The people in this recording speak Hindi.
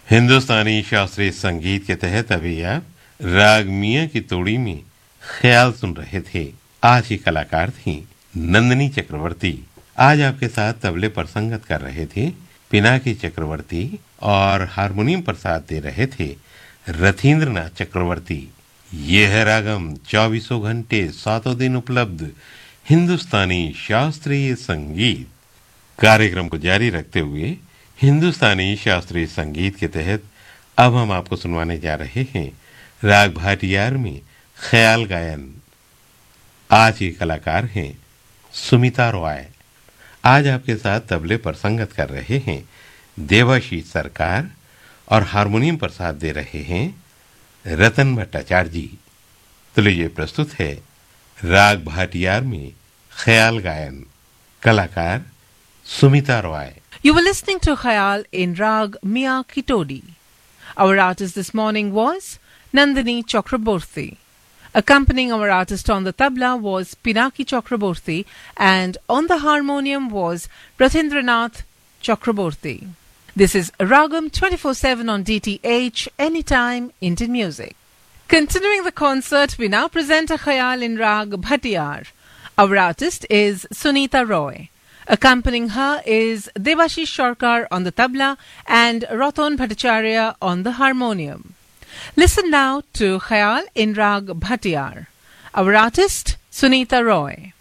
हिंदुस्तानी शास्त्रीय संगीत के तहत अभी आप राग मियां की तोड़ी में ख्याल सुन रहे थे। आज की कलाकार थी नंदिनी चक्रवर्ती। आज आपके साथ तबले पर संगत कर रहे थे पिनाकी चक्रवर्ती और हारमोनियम पर साथ दे रहे थे रथींद्रनाथ चक्रवर्ती। ये है रागम 24 घंटे 7 दिन उपलब्ध हिंदुस्तानी शास्त्रीय संगीत। कार्यक्रम को जारी रखते हुए हिंदुस्तानी शास्त्रीय संगीत के तहत अब हम आपको सुनवाने जा रहे हैं राग भाटियार में ख्याल गायन। आज के कलाकार हैं सुमिता रॉय। आज आपके साथ तबले पर संगत कर रहे हैं देवाशीष सरकार और हारमोनियम पर साथ दे रहे हैं रतन भट्टाचार्य जी। तो लीजिए प्रस्तुत है राग भाटियार में ख्याल गायन। कलाकार Sumita Roy. You were listening to Khayal in Rag Mia Ki Todi. Our artist this morning was Nandini Chakraborty. Accompanying our artist on the tabla was Pinaki Chakraborty, and on the harmonium was Rathindranath Chakraborty. This is Ragam 24/7 on DTH, anytime Indian music. Continuing the concert, we now present a Khayal in Rag Bhatiyar. Our artist is Sunita Roy. Accompanying her is Devashish Sarkar on the tabla and Ratan Bhattacharya on the harmonium. Listen now to Khayal in Rag Bhatiyar. Our artist, Sunita Roy.